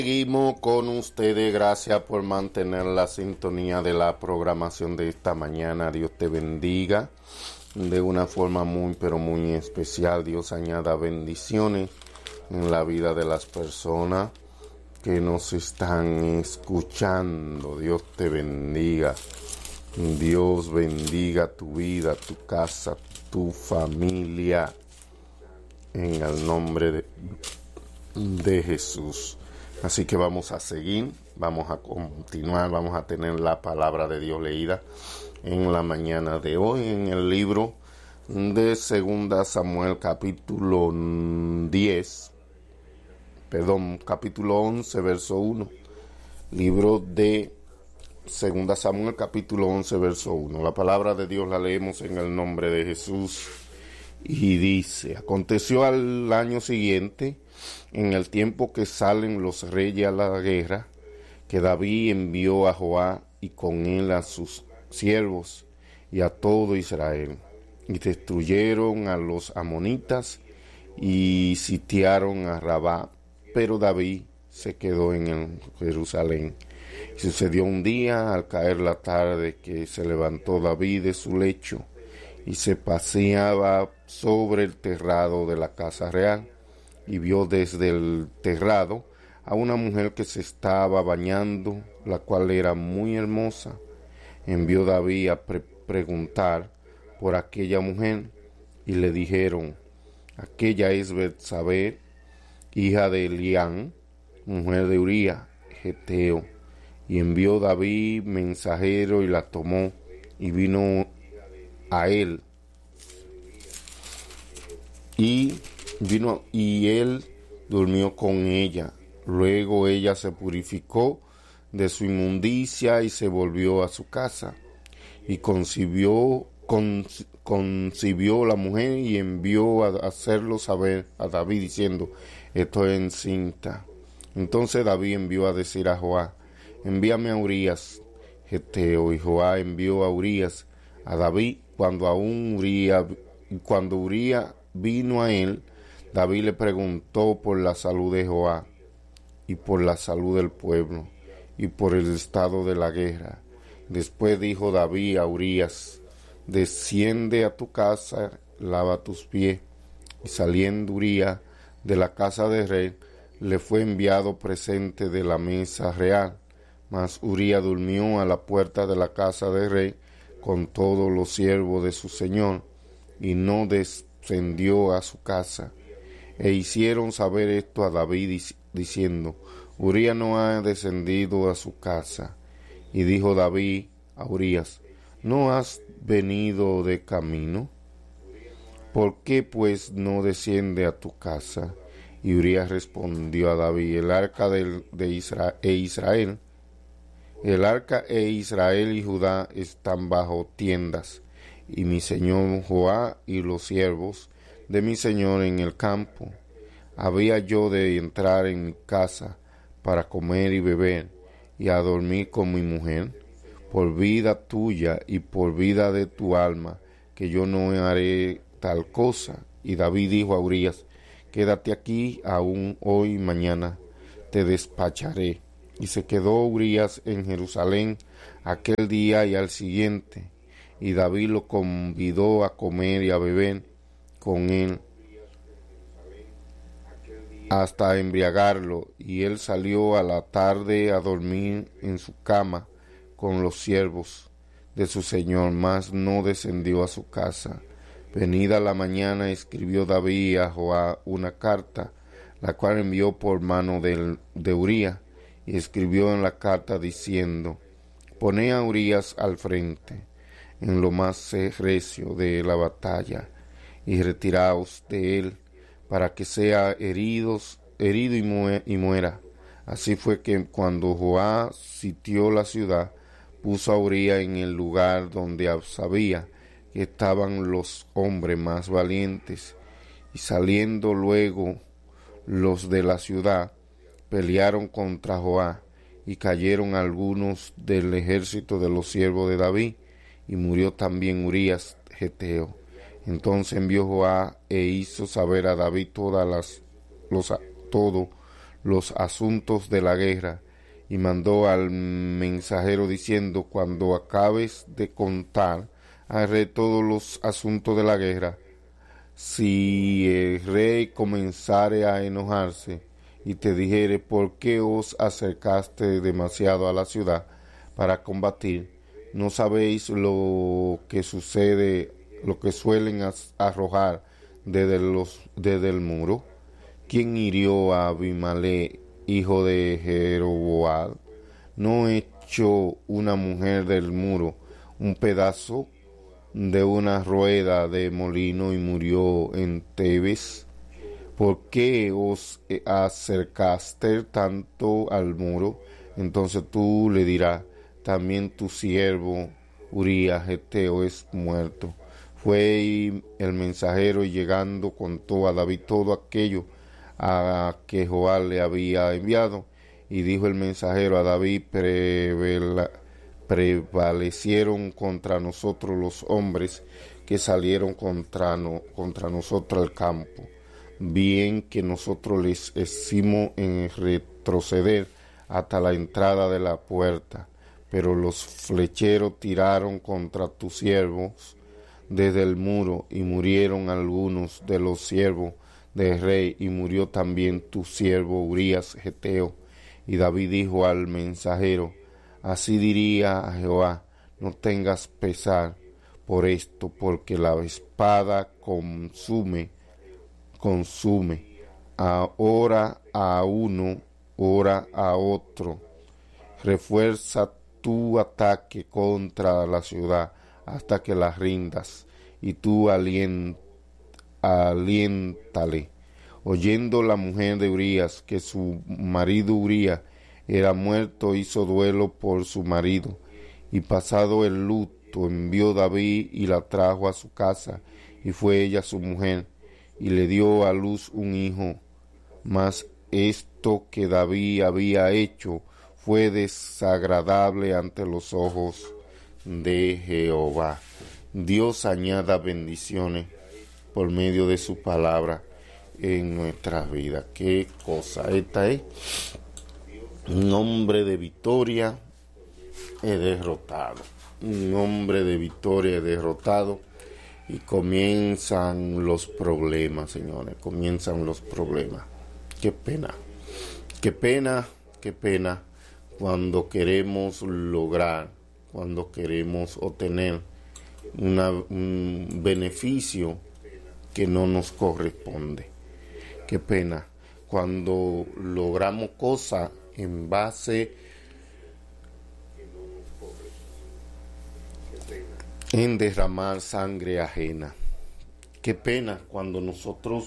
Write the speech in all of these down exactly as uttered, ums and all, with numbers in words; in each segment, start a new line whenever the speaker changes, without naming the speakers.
Seguimos con ustedes, gracias por mantener la sintonía de la programación de esta mañana. Dios te bendiga de una forma muy pero muy especial. Dios añada bendiciones en la vida de las personas que nos están escuchando. Dios te bendiga. Dios bendiga tu vida, tu casa, tu familia, en el nombre de, de Jesús. Así que vamos a seguir, vamos a continuar, vamos a tener la palabra de Dios leída en la mañana de hoy en el libro de Segunda Samuel capítulo diez, perdón, capítulo once, verso uno. Libro de Segunda Samuel capítulo once, verso uno. La palabra de Dios la leemos en el nombre de Jesús y dice: aconteció al año siguiente, en el tiempo que salen los reyes a la guerra, que David envió a Joab y con él a sus siervos y a todo Israel, y destruyeron a los amonitas y sitiaron a Rabá, pero David se quedó en el Jerusalén. Y sucedió un día, al caer la tarde, que se levantó David de su lecho y se paseaba sobre el terrado de la casa real, y vio desde el terrado a una mujer que se estaba bañando, la cual era muy hermosa. Envió David a pre- preguntar por aquella mujer, y le dijeron: aquella es Betsabé, hija de Elián, mujer de Uría Geteo. Y envió David mensajero y la tomó, y vino a él. Y vino y él durmió con ella. Luego ella se purificó de su inmundicia y se volvió a su casa. Y concibió, con, concibió la mujer y envió a hacerlo saber a David diciendo: estoy encinta. Entonces David envió a decir a Joab: envíame a Urías Geteo. Y Joab envió a Urías a David. Cuando aún Urías, cuando Urías vino a él, David le preguntó por la salud de Joab y por la salud del pueblo y por el estado de la guerra. Después dijo David a Urías: desciende a tu casa, lava tus pies. Y saliendo Urías de la casa de rey, le fue enviado presente de la mesa real. Mas Urías durmió a la puerta de la casa de rey con todos los siervos de su señor, y no descendió a su casa. E hicieron saber esto a David diciendo: Urías no ha descendido a su casa. Y dijo David a Urías: ¿no has venido de camino? ¿Por qué pues no desciende a tu casa? Y Urías respondió a David: el arca de, de Israel, e Israel, el arca e Israel y Judá están bajo tiendas, y mi señor Joab y los siervos de mi señor en el campo. Había yo de entrar en mi casa para comer y beber y a dormir con mi mujer, por vida tuya y por vida de tu alma, que yo no haré tal cosa. Y David dijo a Urías: quédate aquí aún hoy y mañana te despacharé. Y se quedó Urías en Jerusalén aquel día y al siguiente, y David lo convidó a comer y a beber con él hasta embriagarlo, y él salió a la tarde a dormir en su cama con los siervos de su señor, mas no descendió a su casa. Venida la mañana, escribió David a Joab una carta, la cual envió por mano de, de Urías, y escribió en la carta diciendo: poned a Urías al frente en lo más recio de la batalla, y retiraos de él, para que sea heridos, herido y, mue, y muera. Así fue que cuando Joab sitió la ciudad, puso a Urías en el lugar donde sabía que estaban los hombres más valientes, y saliendo luego los de la ciudad, pelearon contra Joab, y cayeron algunos del ejército de los siervos de David, y murió también Urías Geteo. Entonces envió Joab e hizo saber a David todas las, los, todo los asuntos de la guerra, y mandó al mensajero diciendo: cuando acabes de contar al rey todos los asuntos de la guerra, si el rey comenzare a enojarse y te dijere: ¿por qué os acercaste demasiado a la ciudad para combatir? ¿No sabéis lo que sucede, lo que suelen arrojar desde, los, desde el muro? ¿Quién hirió a Abimelech, hijo de Jeroboam? ¿No echó una mujer del muro un pedazo de una rueda de molino y murió en Tebes? ¿Por qué os acercaste tanto al muro? Entonces tú le dirás: también tu siervo Urías Heteo es muerto. Fue el mensajero, y llegando contó a David todo aquello a que Joab le había enviado. Y dijo el mensajero a David: Prevela, prevalecieron contra nosotros los hombres que salieron contra, no, contra nosotros al campo. Bien que nosotros les hicimos en retroceder hasta la entrada de la puerta, pero los flecheros tiraron contra tus siervos desde el muro, y murieron algunos de los siervos del rey, y murió también tu siervo Urías Heteo. Y David dijo al mensajero: así diría a Jehová: no tengas pesar por esto, porque la espada consume, consume, ahora a uno, ora a otro. Refuerza tu ataque contra la ciudad hasta que la rindas, y tú alient, aliéntale. Oyendo la mujer de Urías que su marido Urías era muerto, hizo duelo por su marido, y pasado el luto envió David y la trajo a su casa, y fue ella su mujer, y le dio a luz un hijo. Mas esto que David había hecho fue desagradable ante los ojos de Jehová. Dios añada bendiciones por medio de su palabra en nuestras vidas. Qué cosa esta es. Un hombre de victoria es derrotado. Un hombre de victoria es derrotado. Y comienzan los problemas, señores. Comienzan los problemas. Qué pena. Qué pena, qué pena cuando queremos lograr, cuando queremos obtener una, un beneficio que no nos corresponde. Qué pena cuando logramos cosas en base en derramar sangre ajena. Qué pena cuando nosotros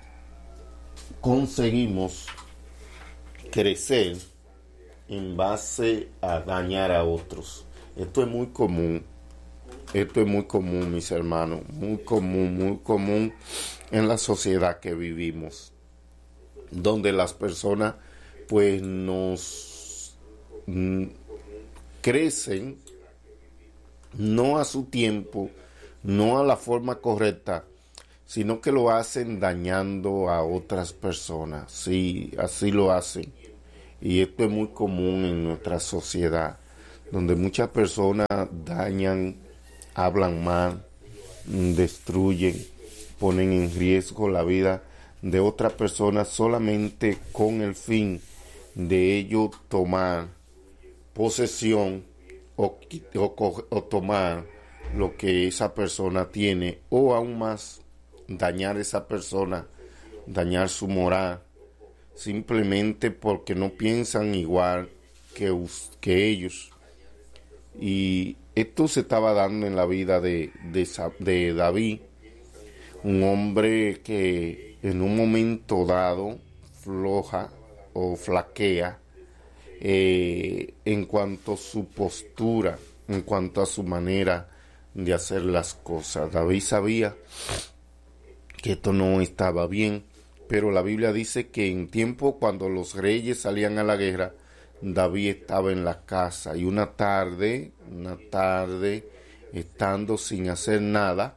conseguimos crecer en base a dañar a otros. Esto es muy común. Esto es muy común, mis hermanos. Muy común, muy común en la sociedad que vivimos, donde las personas pues nos mm, crecen no a su tiempo, no a la forma correcta, sino que lo hacen dañando a otras personas. Sí, así lo hacen. Y esto es muy común en nuestra sociedad, donde muchas personas dañan, hablan mal, destruyen, ponen en riesgo la vida de otra persona solamente con el fin de ellos tomar posesión o, o, o tomar lo que esa persona tiene, o aún más dañar a esa persona, dañar su moral, simplemente porque no piensan igual que, que ellos. Y esto se estaba dando en la vida de, de, de David, un hombre que en un momento dado floja o flaquea eh, en cuanto a su postura, en cuanto a su manera de hacer las cosas. David sabía que esto no estaba bien, pero la Biblia dice que en tiempo cuando los reyes salían a la guerra, David estaba en la casa, y una tarde, una tarde, estando sin hacer nada,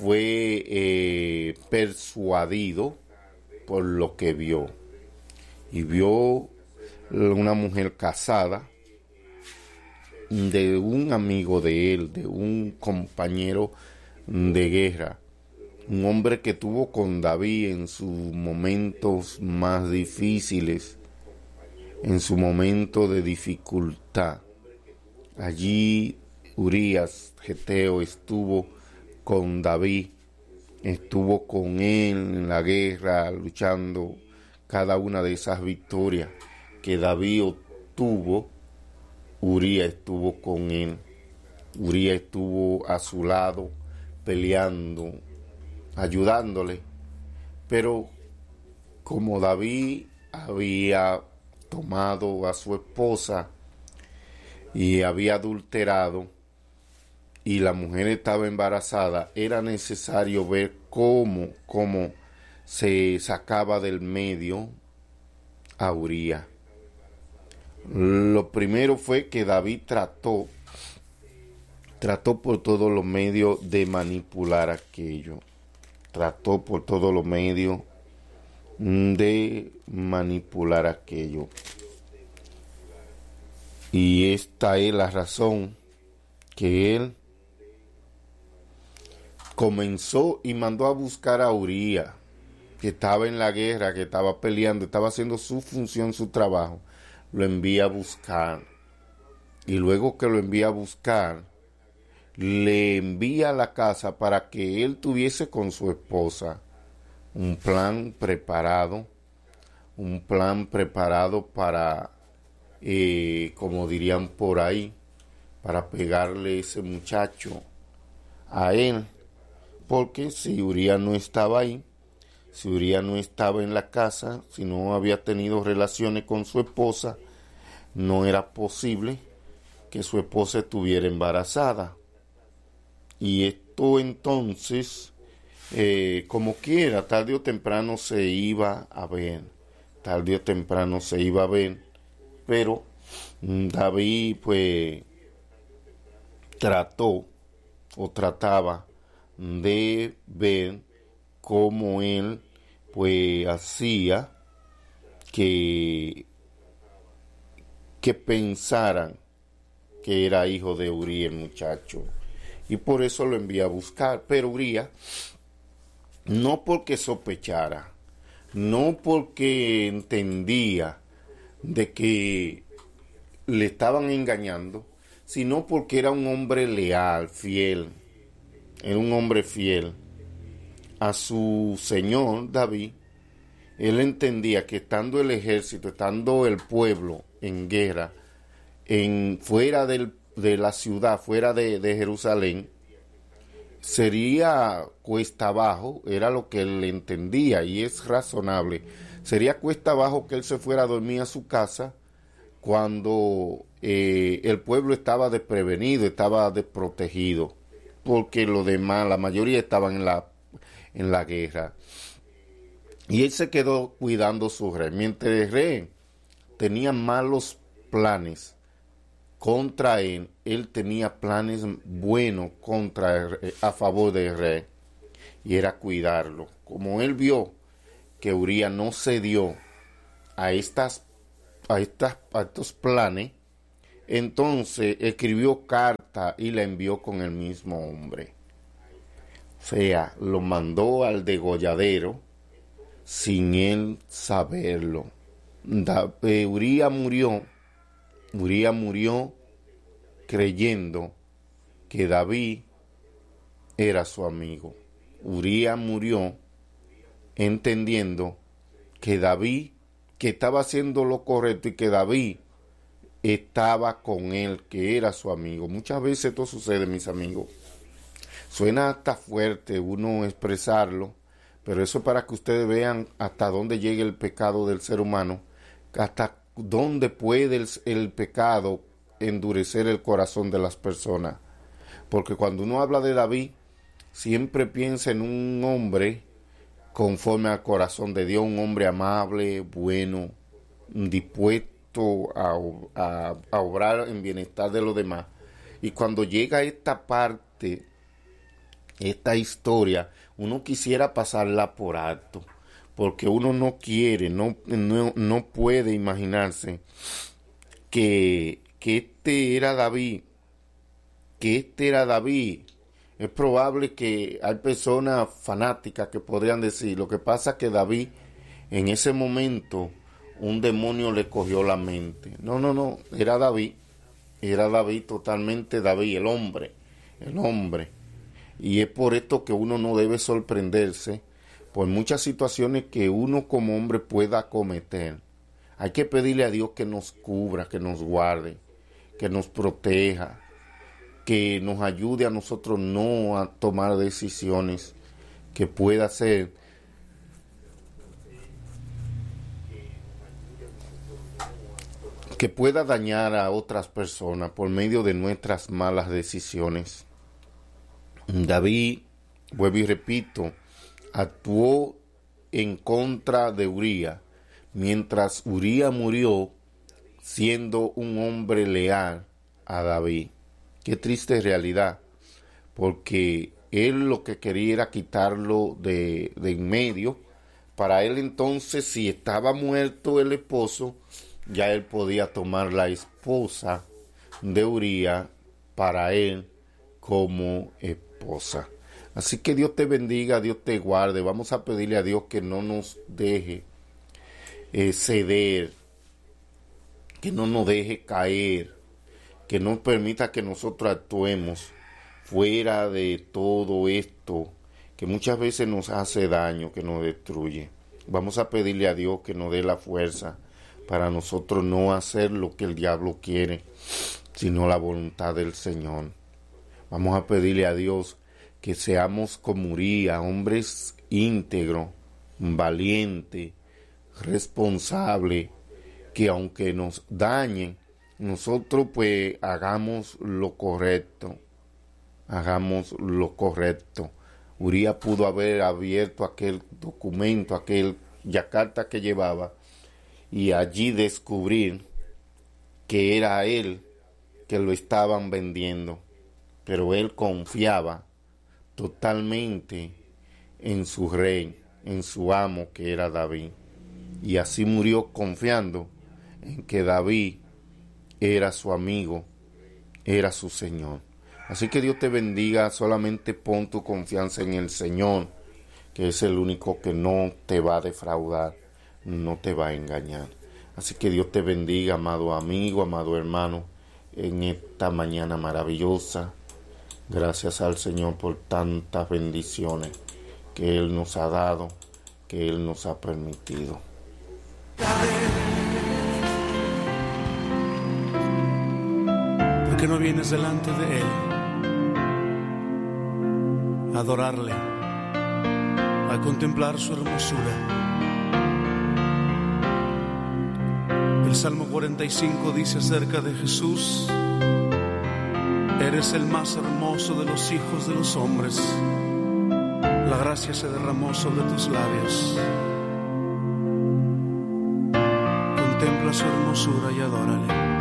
fue eh, persuadido por lo que vio. y vio una mujer casada de un amigo de él, de un compañero de guerra, un hombre que tuvo con David en sus momentos más difíciles, en su momento de dificultad. Allí Urías, geteo, estuvo con David, estuvo con él en la guerra, luchando cada una de esas victorias que David obtuvo. Urías estuvo con él, Urías estuvo a su lado, peleando, ayudándole. Pero como David había tomado a su esposa y había adulterado, y la mujer estaba embarazada, era necesario ver cómo, cómo se sacaba del medio a Urías. Lo primero fue que David trató, trató por todos los medios de manipular aquello. Trató por todos los medios de manipular aquello. Y esta es la razón que él comenzó y mandó a buscar a Urías, que estaba en la guerra, que estaba peleando, estaba haciendo su función, su trabajo. Lo envía a buscar, y luego que lo envía a buscar, le envía a la casa para que él tuviese con su esposa un plan preparado, un plan preparado para, eh, como dirían por ahí, para pegarle ese muchacho a él, porque si Urías no estaba ahí, si Urías no estaba en la casa, si no había tenido relaciones con su esposa, no era posible que su esposa estuviera embarazada. Y esto entonces, eh, como quiera, tarde o temprano se iba a ver, tarde o temprano se iba a ver, pero David pues trató o trataba de ver cómo él pues hacía que, que pensaran que era hijo de Urías el muchacho, y por eso lo envía a buscar. Pero Urías, no porque sospechara, no porque entendía de que le estaban engañando, sino porque era un hombre leal, fiel, era un hombre fiel a su señor David. Él entendía que estando el ejército, estando el pueblo en guerra, en, fuera del, de la ciudad, fuera de, de Jerusalén, sería cuesta abajo, era lo que él entendía, y es razonable, sería cuesta abajo que él se fuera a dormir a su casa cuando eh, el pueblo estaba desprevenido, estaba desprotegido, porque los demás, la mayoría estaban en la, en la guerra. Y él se quedó cuidando su rey. Mientras el rey tenía malos planes contra él, él tenía planes buenos contra el rey, a favor del rey, y era cuidarlo. Como él vio que Urías no cedió a estas a, estas, a estos planes, entonces escribió carta y la envió con el mismo hombre. O sea, lo mandó al degolladero sin él saberlo. Da, eh, Urías murió, Urías murió creyendo que David era su amigo. Urías murió entendiendo que David, que estaba haciendo lo correcto, y que David estaba con él, que era su amigo. Muchas veces esto sucede, mis amigos. Suena hasta fuerte uno expresarlo, pero eso es para que ustedes vean hasta dónde llega el pecado del ser humano, hasta dónde puede el, el pecado endurecer el corazón de las personas. Porque cuando uno habla de David, siempre piensa en un hombre conforme al corazón de Dios, un hombre amable, bueno, dispuesto a, a, a obrar en bienestar de los demás. Y cuando llega esta parte, esta historia, uno quisiera pasarla por alto, porque uno no quiere, no, no, no puede imaginarse que, que este era David, que este era David. Es probable que hay personas fanáticas que podrían decir, lo que pasa es que David, en ese momento, un demonio le cogió la mente. No, no, no, era David, era David, totalmente David, el hombre, el hombre. Y es por esto que uno no debe sorprenderse por muchas situaciones que uno como hombre pueda cometer. Hay que pedirle a Dios que nos cubra, que nos guarde, que nos proteja, que nos ayude a nosotros no a tomar decisiones que pueda ser que pueda dañar a otras personas por medio de nuestras malas decisiones. David, vuelvo y repito, actuó en contra de Uría, mientras Uría murió siendo un hombre leal a David. Qué triste realidad, porque él lo que quería era quitarlo de, de en medio. Para él entonces, si estaba muerto el esposo, ya él podía tomar la esposa de Uría para él como esposa. Así que Dios te bendiga, Dios te guarde. Vamos a pedirle a Dios que no nos deje eh, ceder, que no nos deje caer, que no permita que nosotros actuemos fuera de todo esto que muchas veces nos hace daño, que nos destruye. Vamos a pedirle a Dios que nos dé la fuerza para nosotros no hacer lo que el diablo quiere, sino la voluntad del Señor. Vamos a pedirle a Dios que seamos como Uría, hombres íntegros, valientes, responsables, que aunque nos dañen, nosotros pues hagamos lo correcto, hagamos lo correcto. Uría pudo haber abierto aquel documento, aquel yacarta que llevaba, y allí descubrir que era él que lo estaban vendiendo, pero él confiaba totalmente en su rey, en su amo que era David, y así murió confiando en que David era su amigo, era su Señor. Así que Dios te bendiga, solamente pon tu confianza en el Señor, que es el único que no te va a defraudar, no te va a engañar. Así que Dios te bendiga, amado amigo, amado hermano, en esta mañana maravillosa. Gracias al Señor por tantas bendiciones que Él nos ha dado, que Él nos ha permitido.
¿Por qué no vienes delante de Él a adorarle, a contemplar su hermosura? El Salmo cuarenta y cinco dice acerca de Jesús: eres el más hermoso de los hijos de los hombres, la gracia se derramó sobre tus labios. Contempla su hermosura y adórale.